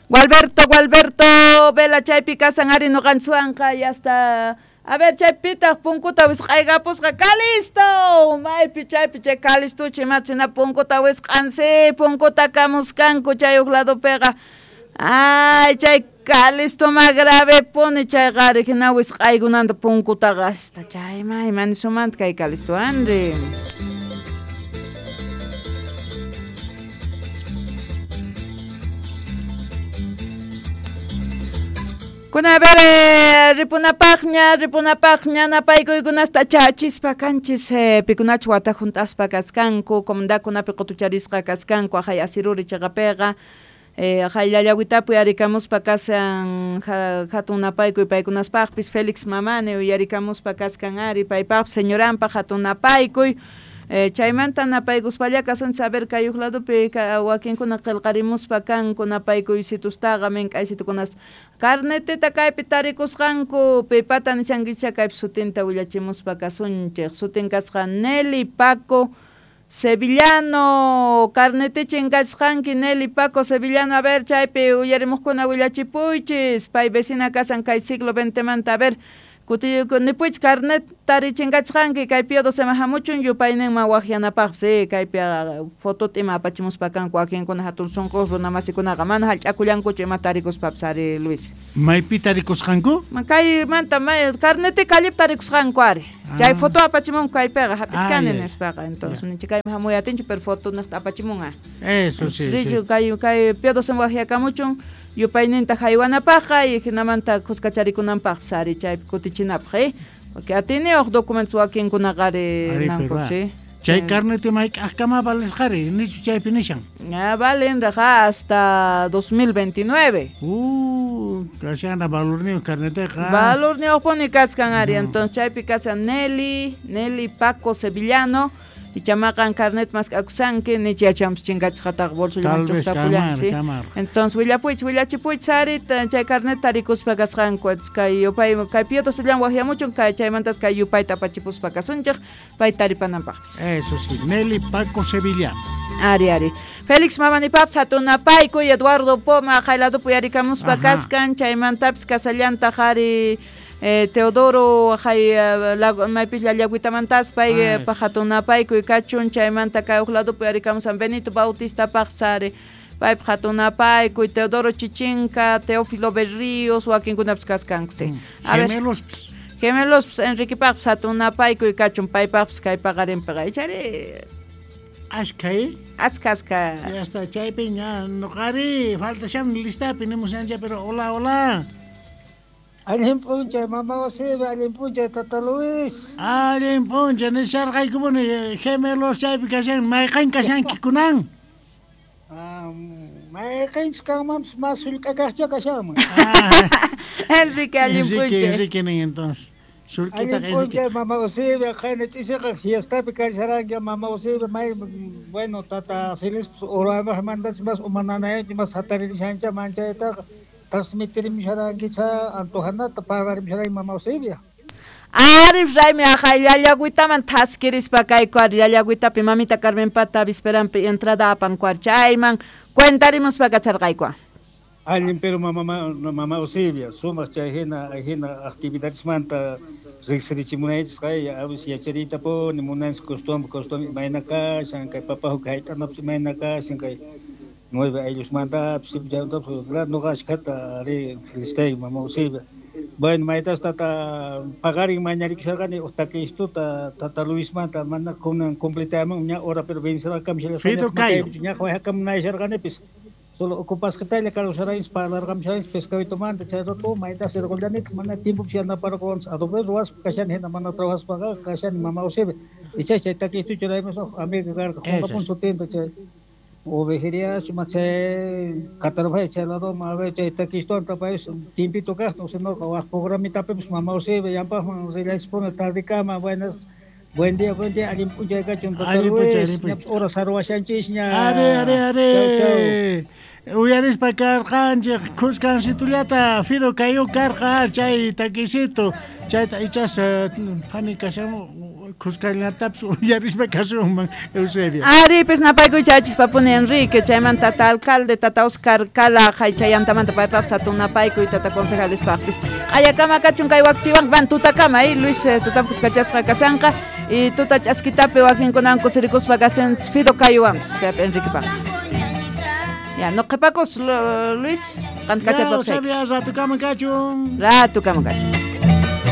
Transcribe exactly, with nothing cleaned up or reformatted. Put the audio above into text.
Gualberto, Gualberto, vela chaypi kasan ari no gansuanqa y hasta a ver chaypita punkuta wisqayqa pusqa kalisto maypi chaypi chay kalistuchi machina punkuta wisqansi punkuta kamuskanku chay uk lado pega ay chay kalisto más grave pone chay qari hina wisqaykunanta punkuta gasta chay may mani sumanta kay kalisto anri. Kuna a ver, eh, ripunapaqña, ripunapaqña, napaykuykuna chachispa kanchis, eh, pikunachu wata juntaspa kaskanku, comundakunapi qutucharisqa kaskanku, ajay asiruri chaqapiqa, eh, ajay llallawitapi yarikamuspa kasan hatun napaykuy paykunaspaqpis Félix Mamani yarikamuspa kaskan ari paypaqpis señoranpa hatun napaykuy, Eh, chaymanta napaykuspalla kasun saber kayuq ladopi wakinkuna qillqarimuspa kanku napaykuy situstaqa mink'ay situkunas carnetita kaypi tarikusqanku pipata nishankicha kaypi sutinta willachimuspa kasunchik sutin kasqa Nelly Paco Sevillano carnetichin kasqanki Nelly Paco Sevillano a ver chaypi uyarimuqkuna willachipuychis pay vecina kasan kay siglo veinte manta a ver kuti nipuich carnet tarichinkachqanki kaypi dosema hamuchun yupayninman waqyanapaqsi kaypi fototima apachimuspa kanku wakinkuna hatun sunqu runa masikunaqa mana hallch'akullankuchu ima tarikuspapas ari Luis. Maypi tarikusqanku? Kay manta may carneti kallip tarikusqanku ari. Chay foto apachimunku kaypiqa hapisqani nispaqa entonces ninchik kay hamuyatinchu pero foto apachimunqa. Eso sí. Rillu kay kay piodosema waqyakamuchun yupayninta haywanapaqa y hinamanta kuskacharikunanpaqpas ari chaypi kutichinapaq porque atiniuq documentos wakinkunaqari nankuchi. Chay carneti mayk'aqkama valesqari nichu chaypi nishan? Ya valen raja hasta dos mil veintinueve. Uh, kashana valorniuq carnetiqa. Valorniuqpuni kaskan ari entonces chaypi kasan Nelly, Nelly Paco Sevillano y chamaqan carnet más akusanki ni chiachams chingachqataq bolsullanchus tapullansi. Entonces willapuich willachipuich sarit chay carnet tarikuspa kasqanku kay yupay kay piyotosillan waqyamuchun kay chaymantas kay yupayta apachipuspa kasunchik pay taripananpaqpis. Eso sí, Nelly Paco Sevillano. Ari ari. Félix Mamanipapas hatunapayku Eduardo Poma qayladupi yarikamuspa kaskan chaymantapis kasallanta qari Eh, Teodoro hay uh, maypis llallawitamantas pay ah, pajatunapaykuy kachun chaymanta kay uk ladopi yarikamus San Benito Bautista paqsari pay pajatunapaykuy Teodoro Chichinca Teófilo Berríos wakinkunapis kaskansi. Gemelos Gemelos Enrique paqs hatunapaykuy kachun paypaqpis kay paqarinpiqa ichari Ashkay askaska ya está chaypi ña noqari falta shan listapi nimushancha pero hola hola. Alin puncha, mamá Osiva, alin puncha, Tata Luis. Alin puncha, ni sharqay kumuni gemelos chaypi kashan, mayqayn kashanki kunan. Ah, mayqayn kamams masul kakahcha kashaman. Enrique alin puncha. Enrique ni entonces. Alin puncha, mamá Osiva, kayna chisika fiestapi kasharanga, mamá Osiva, may bueno, Tata Félix, orama mandas mas umananay, mas hatari shancha mancha eta. Transmitirim sharangi cha antohana tapagarim sharang mama Osiva. Arif raimi ajay llallawitaman taskirispa kayku ari llallawitapi mamita Carmen Pata visperanpi entrada apan kuarchayman cuentarimuspa kacharqayku. Alin pero mama mama Osiva sumas chay hina hina actividades manta riksirichimunaychis kay abis yacharita po nimunans costumbre costumbre maynaka shankay papahu kayta napsi maynaka shankay nueve años manda psip jauda gran no gashkata re filistei mama Osiva. Bueno, maitas tata pagaring manyari kisargani ostake isto ta Tata Luis manta mana kunan completamente nya ora pero vencer kam shela Fito kayo nya ko hakam na isargani pis solo ocupas que tal kalau sarains para largam sarains pescado tomando chado to maitas sergoldanit mana tiempo siana para con adobe ruas kashan hena mana trabajas paga kashan mama Osiva. Icha cheta que isto cheraimos amigo gar ko punto tento chay ovejería sumache katarbai chelado mave cheta kisto anta país timpito gasto se no was programita pues mama Osiva yampa se expone tarde cama buenas buen día buen día alguien puja gachon ora sarwa shanchishnya are are are uyaris pa karqanchik kusqansitullata fido kayu karqa chay takisito chay ichas pani kashamo Cuscaylataps yarispa kasuman Eusebio. Ari pues napaykuy chachis papuni Enrique chayman tata alcalde tata Oscar Cala hay chayantamanta paypap satun napaykuy tata concejales paqpis. Ayakama kachun kay waktiwan van tutakama y Luis tutapus kachasqa kasanqa y tuta chaskitapi wakinkunan kusirikuspa kasen fido kayuams Enrique pa. Ya no qepakos Luis kan kachat Ya, sabía, rato kama kachun. Rato kama kachun.